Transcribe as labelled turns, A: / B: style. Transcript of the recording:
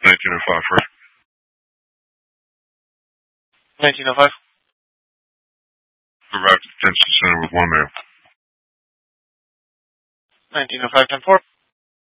A: 1905, first.
B: 1905.
A: Arrived at the detention center with one male.
B: 1905, 10-4.